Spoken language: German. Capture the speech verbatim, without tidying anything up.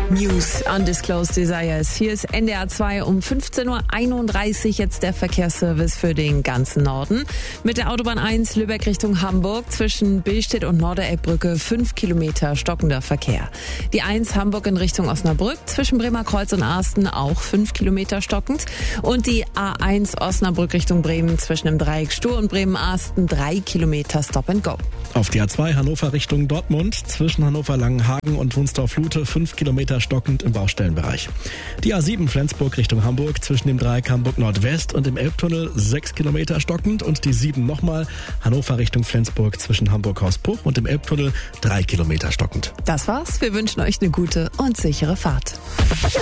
News Undisclosed Desires. Hier ist N D R zwei um fünfzehn Uhr einunddreißig jetzt der Verkehrsservice für den ganzen Norden. Mit der Autobahn eins Lübeck Richtung Hamburg zwischen Billstedt und Norderelbbrücke fünf Kilometer stockender Verkehr. Die eins Hamburg in Richtung Osnabrück zwischen Bremerkreuz und Arsten auch fünf Kilometer stockend. Und die A eins Osnabrück Richtung Bremen zwischen dem Dreieck Stur und Bremen-Arsten drei Kilometer Stop and Go. Auf die A zwei Hannover Richtung Dortmund zwischen Hannover-Langenhagen und Wunsdorf-Lute fünf Kilometer stockend im Baustellenbereich. Die A sieben Flensburg Richtung Hamburg zwischen dem Dreieck Hamburg Nordwest und dem Elbtunnel sechs Kilometer stockend und die sieben nochmal Hannover Richtung Flensburg zwischen Hamburg-Hausbruch und dem Elbtunnel drei Kilometer stockend. Das war's. Wir wünschen euch eine gute und sichere Fahrt.